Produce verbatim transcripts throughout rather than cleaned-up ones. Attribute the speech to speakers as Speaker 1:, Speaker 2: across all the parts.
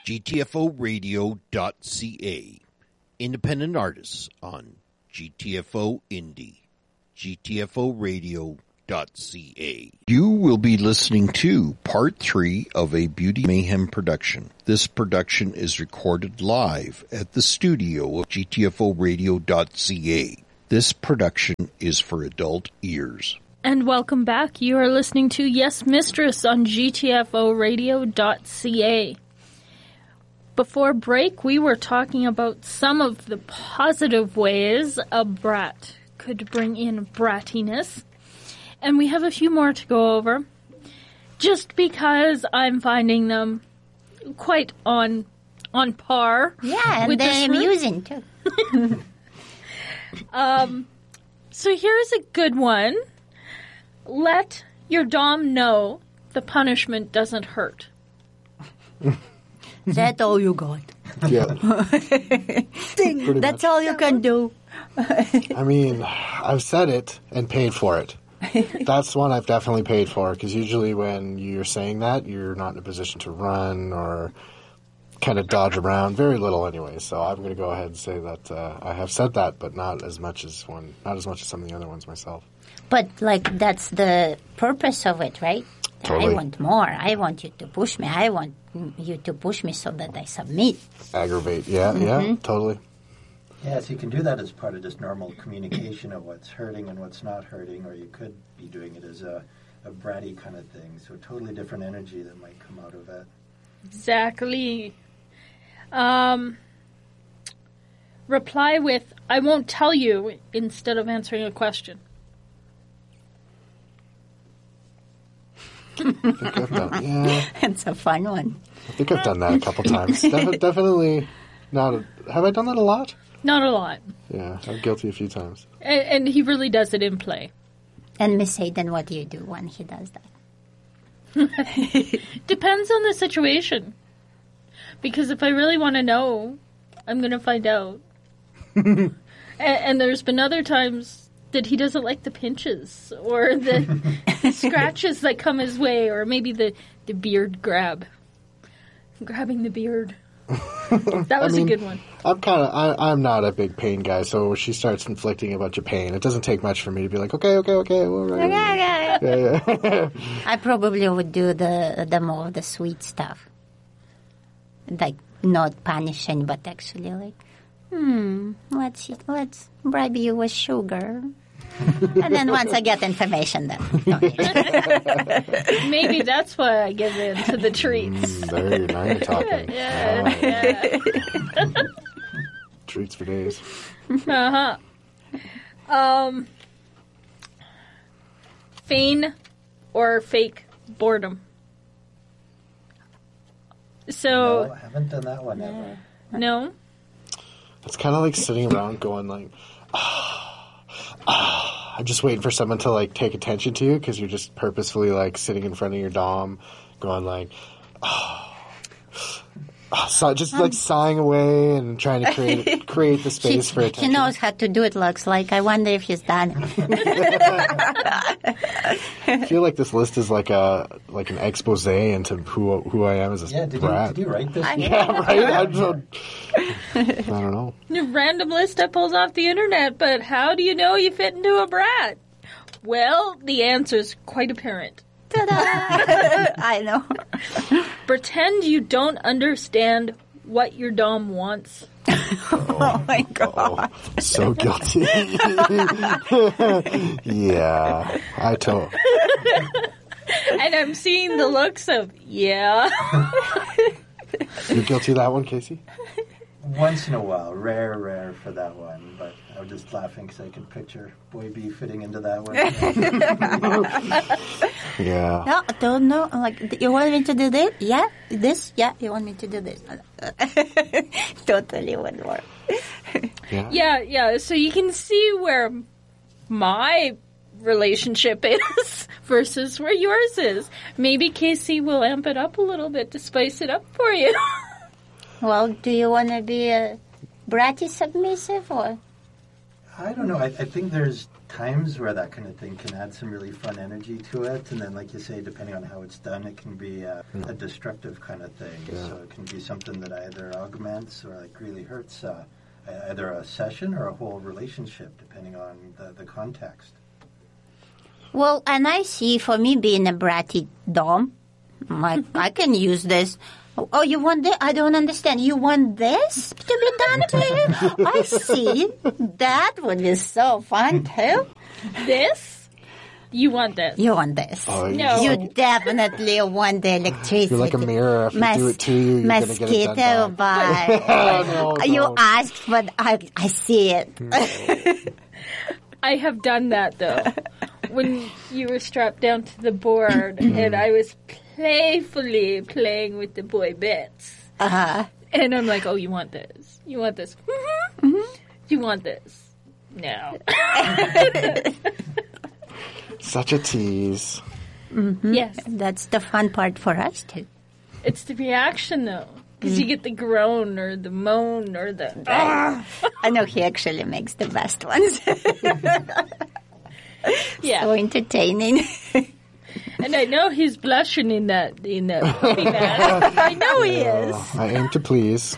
Speaker 1: G T F O radio dot C A. Independent artists on G T F O Indie. G T F O radio dot C A. You will be listening to part three of a Beauty Mayhem production. This production is recorded live at the studio of G T F O radio dot C A. This production is for adult ears.
Speaker 2: And welcome back. You are listening to Yes Mistress on G T F O radio dot C A. Before break, we were talking about some of the positive ways a brat could bring in brattiness. And we have a few more to go over, just because I'm finding them quite on on par.
Speaker 3: Yeah, and
Speaker 2: with
Speaker 3: they're amusing, too.
Speaker 2: um, so here's a good one. Let your dom know the punishment doesn't hurt.
Speaker 3: That's all you got.
Speaker 4: Yeah.
Speaker 3: Ding. That's all you can do.
Speaker 4: I mean, I've said it and paid for it. That's one I've definitely paid for, because usually when you're saying that, you're not in a position to run or kind of dodge around. Very little anyway. So I'm going to go ahead and say that uh, I have said that, but not as much as one, not as much as some of the other ones myself.
Speaker 3: But, like, that's the purpose of it, right?
Speaker 4: Totally.
Speaker 3: I want more. I want you to push me. I want you to push me so that I submit.
Speaker 4: Aggravate. Yeah, mm-hmm. yeah, totally.
Speaker 5: Yes, you can do that as part of just normal communication of what's hurting and what's not hurting, or you could be doing it as a, a bratty kind of thing. So totally different energy that might come out of that.
Speaker 2: Exactly. Um, reply with, I won't tell you, instead of answering a question.
Speaker 4: I think I've done, yeah.
Speaker 3: It's a fun one.
Speaker 4: I think I've done that a couple times. Def- definitely not. A, have I done that a lot?
Speaker 2: Not a lot.
Speaker 4: Yeah, I'm guilty a few times.
Speaker 2: And, and he really does it in play.
Speaker 3: And Miss Hayden, what do you do when he does that?
Speaker 2: Depends on the situation. Because if I really want to know, I'm going to find out. and, and there's been other times that he doesn't like the pinches or the scratches that come his way, or maybe the, the beard grab. Grabbing the beard. That was
Speaker 4: I mean,
Speaker 2: a good one.
Speaker 4: I'm kind of, I'm not a big pain guy, so she starts inflicting a bunch of pain. It doesn't take much for me to be like, okay, okay, okay. Well, right, right. Yeah, yeah.
Speaker 3: I probably would do the the more of the sweet stuff. Like, not punishing, but actually like, hmm, let's, let's bribe you with sugar. And then once I get information, then
Speaker 2: maybe that's why I give in to the treats.
Speaker 4: Mm, there you, now you're talking.
Speaker 2: Yeah,
Speaker 4: oh. yeah. Treats for days.
Speaker 2: Uh huh. Um, feign or fake boredom. So
Speaker 5: No, I haven't done that one ever.
Speaker 2: No.
Speaker 4: It's kind of like sitting around going like, ah. Ah, I'm just waiting for someone to like take attention to you, because you're just purposefully like sitting in front of your dom, going like, oh, oh so just like sighing away and trying to create create the space
Speaker 3: he,
Speaker 4: for attention.
Speaker 3: He knows how to do it. Looks like. I wonder if he's done it.
Speaker 4: I feel like this list is like a like an expose into who who I am as a
Speaker 5: Yeah, did
Speaker 4: brat.
Speaker 5: you, did you write this?
Speaker 4: Yeah, right. I don't, I don't know.
Speaker 2: Random list I pulls off the internet, but how do you know you fit into a brat? Well, the answer's quite apparent.
Speaker 3: Ta-da! I know.
Speaker 2: Pretend you don't understand what your dom wants.
Speaker 3: Oh my god.
Speaker 4: Oh, so guilty. Yeah, I told.
Speaker 2: And I'm seeing the looks of, yeah.
Speaker 4: You're guilty of that one, Casey?
Speaker 5: Once in a while. Rare, rare for that one. But I was just laughing because I could picture Boy B fitting into that one.
Speaker 4: Yeah.
Speaker 3: No, I don't know. Like, you want me to do this? Yeah, this? Yeah, you want me to do this? Totally would work.
Speaker 4: Yeah.
Speaker 2: Yeah, yeah. So you can see where my relationship is versus where yours is. Maybe Casey will amp it up a little bit to spice it up for you.
Speaker 3: Well, do you want to be a bratty submissive or?
Speaker 5: I don't know. I, I think there's times where that kind of thing can add some really fun energy to it, and then, like you say, depending on how it's done, it can be a, a destructive kind of thing. Yeah. So it can be something that either augments or like really hurts uh, either a session or a whole relationship, depending on the, the context.
Speaker 3: Well, and I see, for me being a bratty dom, like I can use this. Oh, you want this? I don't understand. You want this to be done to you? I see. That would be so fun, too.
Speaker 2: This? You want this?
Speaker 3: You want this.
Speaker 4: Oh, you
Speaker 2: No.
Speaker 3: You definitely want the electricity.
Speaker 4: You're like a mirror. If you do it to you, you're going to get it done back.
Speaker 3: Mosquito
Speaker 4: Oh, no,
Speaker 3: bite. You
Speaker 4: no.
Speaker 3: asked, but I, I see it.
Speaker 2: I have done that, though. When you were strapped down to the board and I was playfully playing with the boy bits.
Speaker 3: Uh-huh.
Speaker 2: And I'm like, oh, you want this? You want this? Mm-hmm. Mm-hmm. You want this? No.
Speaker 4: Such a tease.
Speaker 3: Mm-hmm.
Speaker 2: Yes.
Speaker 3: That's the fun part for us, too.
Speaker 2: It's the reaction, though. Because you get the groan or the moan or the... Ah!
Speaker 3: I know he actually makes the best ones.
Speaker 2: Yeah.
Speaker 3: So entertaining.
Speaker 2: And I know he's blushing in that in that puppy mask. I know he is.
Speaker 4: Oh, I aim to please.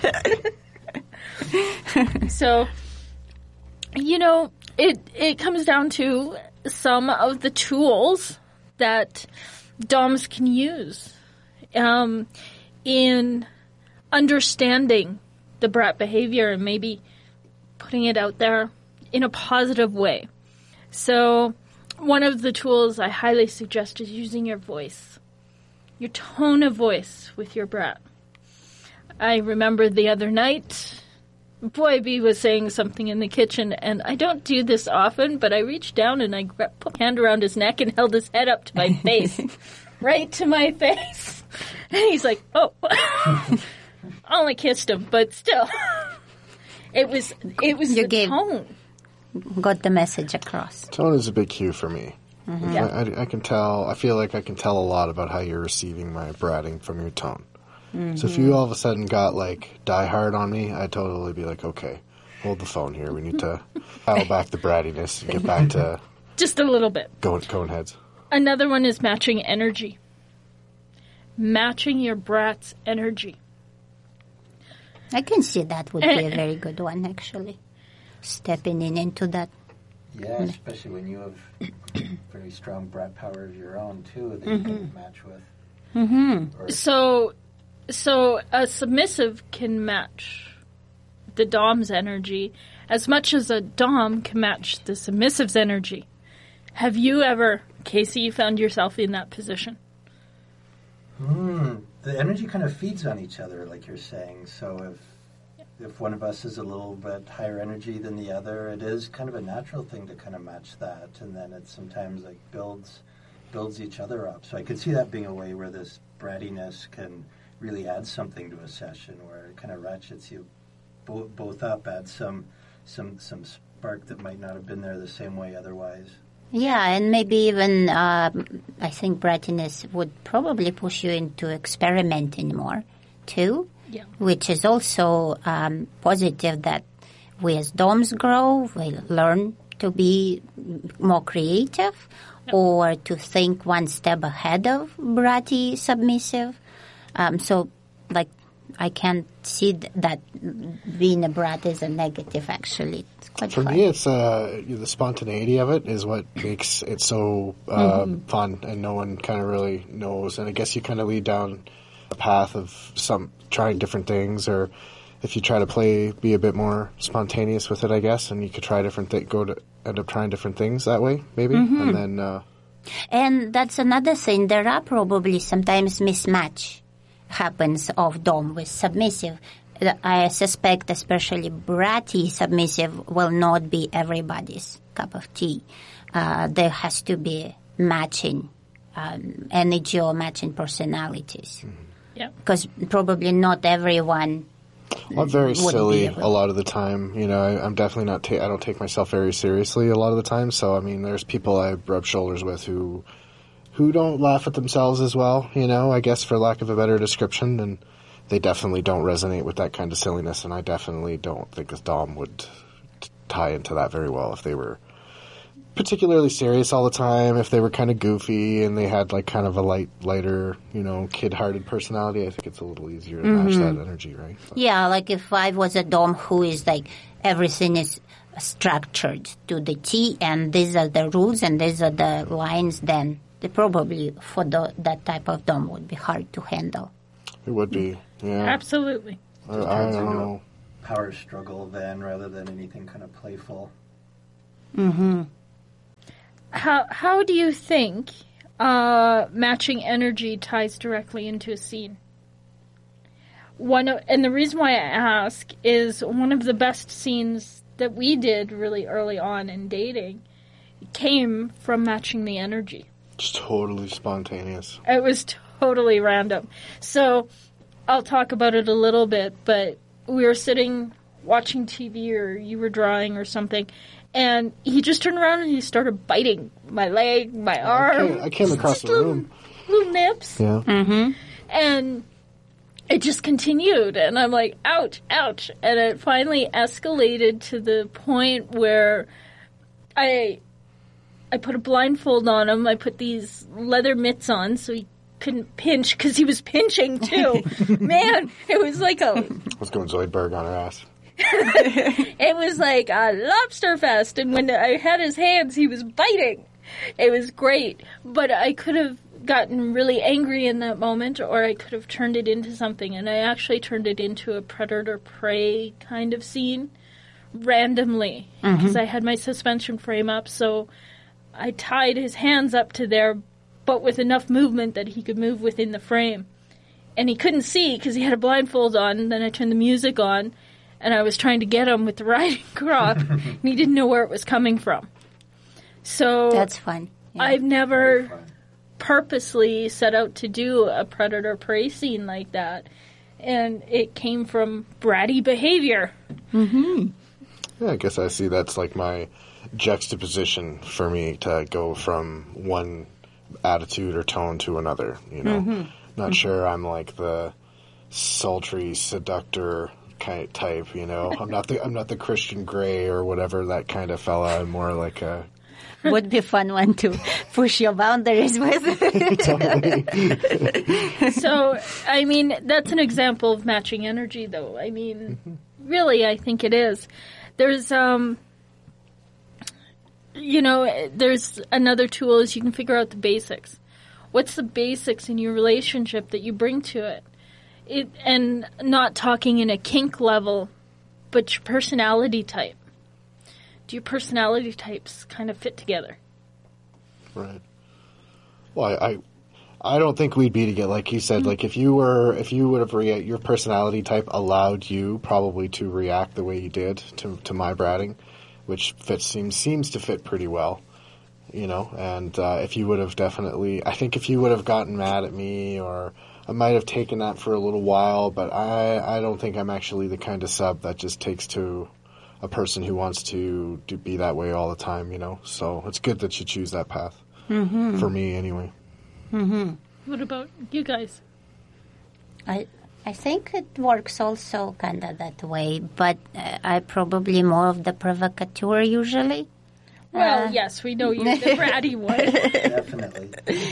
Speaker 2: So, you know, it it comes down to some of the tools that doms can use um, in understanding the brat behavior and maybe putting it out there in a positive way. So, one of the tools I highly suggest is using your voice, your tone of voice with your brat. I remember the other night, Boy B was saying something in the kitchen, and I don't do this often, but I reached down and I gra- put my hand around his neck and held his head up to my face, right to my face. And he's like, oh. I only kissed him, but still. It was, it was
Speaker 3: You
Speaker 2: the
Speaker 3: gave-
Speaker 2: tone.
Speaker 3: Got the message across.
Speaker 4: Tone is a big cue for me.
Speaker 3: Mm-hmm.
Speaker 2: Yeah.
Speaker 4: I, I, I can tell, I feel like I can tell a lot about how you're receiving my bratting from your tone.
Speaker 3: Mm-hmm.
Speaker 4: So if you all of a sudden got like die hard on me, I'd totally be like, okay, hold the phone here. We need to dial back the brattiness and get back to
Speaker 2: Just a little bit.
Speaker 4: going cone heads.
Speaker 2: Another one is matching energy. Matching your brat's energy.
Speaker 3: I can see that would be a very good one, actually. Stepping in into that.
Speaker 5: Yeah, especially when you have very strong brat power of your own, too, that you can match with.
Speaker 3: Mm-hmm.
Speaker 5: Or,
Speaker 2: So, so a submissive can match the dom's energy as much as a dom can match the submissive's energy. Have you ever, Casey, found yourself in that position?
Speaker 5: mm, the energy kind of feeds on each other, like you're saying. So if if one of us is a little bit higher energy than the other, it is kind of a natural thing to kind of match that, and then it sometimes like builds builds each other up. So I could see that being a way where this brattiness can really add something to a session, where it kind of ratchets you bo- both up, adds some some some spark that might not have been there the same way otherwise.
Speaker 3: Yeah, and maybe even, um, I think brattiness would probably push you into experimenting more, too.
Speaker 2: Yeah.
Speaker 3: Which is also um, positive that we as doms grow, we learn to be more creative or to think one step ahead of bratty submissive. Um, so, like, I can't see th- that being a brat is a negative, actually. It's quite
Speaker 4: For
Speaker 3: fun.
Speaker 4: me, it's uh, the spontaneity of it is what makes it so uh,
Speaker 3: Mm-hmm.
Speaker 4: fun, and no one kind of really knows. And I guess you kind of lead down a path of some trying different things, or if you try to play, be a bit more spontaneous with it, I guess, and you could try different things, go to end up trying different things that way, maybe,
Speaker 3: Mm-hmm.
Speaker 4: and then. Uh,
Speaker 3: And that's another thing. There are probably sometimes mismatch happens of dom with submissive. I suspect especially bratty submissive will not be everybody's cup of tea. Uh, there has to be matching um, energy or matching personalities.
Speaker 2: Yeah.
Speaker 3: Because probably not everyone
Speaker 4: I'm very
Speaker 3: wouldn't
Speaker 4: silly
Speaker 3: be able-
Speaker 4: a lot of the time. You know, I, I'm definitely not. Ta- I don't take myself very seriously a lot of the time. So I mean, there's people I rub shoulders with who, who don't laugh at themselves as well. You know, I guess for lack of a better description, and they definitely don't resonate with that kind of silliness. And I definitely don't think a dom would t- tie into that very well. If they were particularly serious all the time, if they were kind of goofy and they had like kind of a light, lighter, you know, kid-hearted personality, I think it's a little easier to match that energy, right? But,
Speaker 3: Yeah, like if I was a dom who is like everything is structured to the T, and these are the rules and these are the lines, then they probably for the, that type of dom would be hard to handle.
Speaker 4: it would be, yeah.
Speaker 2: Absolutely.
Speaker 4: I,
Speaker 5: It
Speaker 4: I
Speaker 5: turns
Speaker 4: don't
Speaker 5: into
Speaker 4: know.
Speaker 5: a power struggle then, rather than anything kind of playful.
Speaker 2: How how do you think uh, matching energy ties directly into a scene? One of, and the reason why I ask is one of the best scenes that we did really early on in dating came from matching the energy.
Speaker 4: It's totally spontaneous.
Speaker 2: It was totally random. So I'll talk about it a little bit, but we were sitting watching T V or you were drawing or something, and he just turned around and he started biting my leg, my
Speaker 4: I
Speaker 2: arm.
Speaker 4: came, I came across the room.
Speaker 2: Little nips.
Speaker 4: Yeah.
Speaker 2: And it just continued, and I'm like, ouch, ouch. And it finally escalated to the point where I I put a blindfold on him. I put these leather mitts on so he couldn't pinch, because he was pinching too. Man, it was like a
Speaker 4: I was going Zoidberg on her ass.
Speaker 2: it was like a lobster fest, and when I had his hands, he was biting. It was great, but I could have gotten really angry in that moment, or I could have turned it into something, and I actually turned it into a predator-prey kind of scene randomly, because I had my suspension frame up, so I tied his hands up to there, but with enough movement that he could move within the frame. And he couldn't see because he had a blindfold on, and then I turned the music on, and I was trying to get him with the riding crop, and he didn't know where it was coming from. So
Speaker 3: That's fun. Yeah.
Speaker 2: I've never purposely set out to do a predator-prey scene like that, and it came from bratty behavior.
Speaker 4: Yeah, I guess I see that's like my juxtaposition for me to go from one attitude or tone to another, you know. Not sure I'm like the sultry seductor kind of type, you know. I'm not the I'm not the Christian Grey or whatever that kind of fella. I'm more like a
Speaker 3: Would be fun one to push your boundaries with.
Speaker 2: So, I mean, that's an example of matching energy, though. I mean, really, I think it is. There's, um, you know, there's another tool is you can figure out the basics. What's the basics in your relationship that you bring to it? It and not talking in a kink level, but your personality type. Do your personality types kind of fit together?
Speaker 4: Right. Well, I, I, I don't think we'd be together. Like you said, like if you were, if you would have rea- your personality type allowed you probably to react the way you did to to my bratting, which fits seems seems to fit pretty well, you know. And uh, if you would have definitely, I think if you would have gotten mad at me, or I might have taken that for a little while, but I I don't think I'm actually the kind of sub that just takes to a person who wants to, to be that way all the time, you know. So it's good that you choose that path. Mm-hmm. For me, anyway.
Speaker 3: Mm-hmm.
Speaker 2: What about you guys?
Speaker 3: I I think it works also kind of that way, but uh, I probably more of the provocateur usually.
Speaker 2: Well,
Speaker 3: Uh,
Speaker 2: yes, we know you're the bratty one.
Speaker 5: Definitely.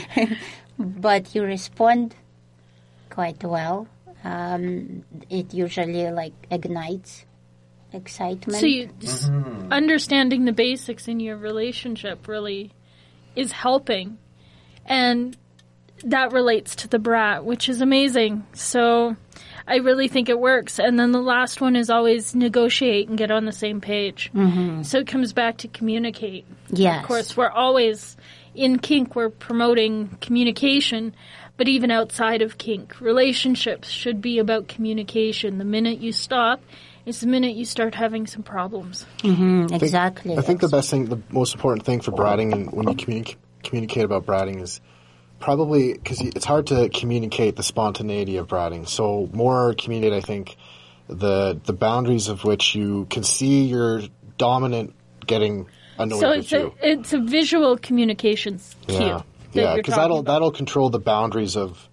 Speaker 3: But you respond quite well. Um, it usually like ignites excitement.
Speaker 2: So you just understanding the basics in your relationship really is helping, and that relates to the brat, which is amazing. So I really think it works. And then the last one is always negotiate and get on the same page. Mm-hmm. So it comes back to communicate.
Speaker 3: Yes.
Speaker 2: Of course, we're always in kink, we're promoting communication, but even outside of kink, relationships should be about communication. The minute you stop, it's the minute you start having some problems.
Speaker 3: Mm, exactly.
Speaker 4: I think the best thing, the most important thing for bratting, and when you communi- communicate about bratting, is probably because it's hard to communicate the spontaneity of bratting. So more communicate, I think, the the boundaries of which you can see your dominant getting annoyed
Speaker 2: So
Speaker 4: with
Speaker 2: it's
Speaker 4: you.
Speaker 2: a, it's a visual communications cue.
Speaker 4: Yeah,
Speaker 2: that
Speaker 4: yeah,
Speaker 2: you're
Speaker 4: because
Speaker 2: talking
Speaker 4: that'll
Speaker 2: about.
Speaker 4: that'll control the boundaries of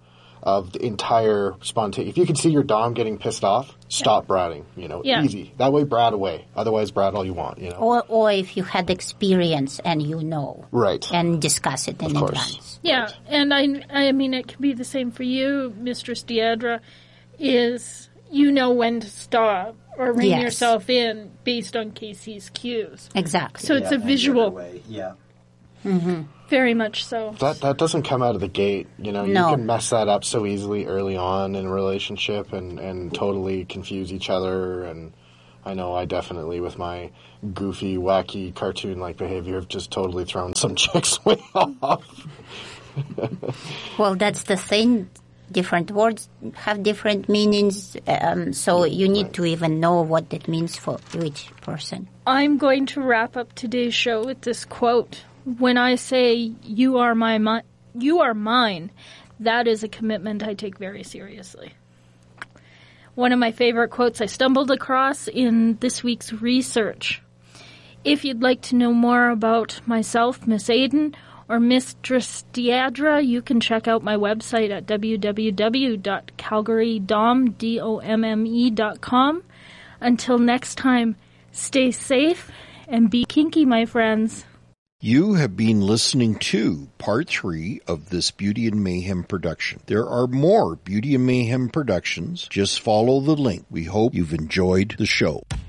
Speaker 4: of the entire spontaneous. If you can see your dom getting pissed off, stop yeah. bratting. You know,
Speaker 2: yeah.
Speaker 4: easy. That way, brat away. Otherwise, brat all you want. You know,
Speaker 3: or or if you had experience and you know,
Speaker 4: right,
Speaker 3: and discuss it in
Speaker 4: of
Speaker 3: advance.
Speaker 2: Yeah,
Speaker 4: right.
Speaker 2: and I I mean it can be the same for you, Mistress Deidre. Is you know when to stop or rein
Speaker 3: yes.
Speaker 2: yourself in based on K C's cues.
Speaker 3: Exactly.
Speaker 2: So it's
Speaker 5: yeah,
Speaker 2: a visual.
Speaker 5: Way. Yeah.
Speaker 3: Mm-hmm.
Speaker 2: Very much so.
Speaker 4: That that doesn't come out of the gate. You know,
Speaker 3: no.
Speaker 4: you can mess that up so easily early on in a relationship and, and totally confuse each other. And I know I definitely, with my goofy, wacky, cartoon-like behavior, have just totally thrown some chicks way off.
Speaker 3: Well, that's the thing. Different words have different meanings, um, so you need right. to even know what that means for each person.
Speaker 2: I'm going to wrap up today's show with this quote. When I say you are my mi- you are mine, that is a commitment I take very seriously. One of my favorite quotes I stumbled across in this week's research. If you'd like to know more about myself, Miss Aiden, or Mistress Deidre, you can check out my website at w w w dot calgary dom dot com. Until next time, stay safe and be kinky, my friends.
Speaker 1: You have been listening to part three of this Beauty and Mayhem production. There are more Beauty and Mayhem productions. Just follow the link. We hope you've enjoyed the show.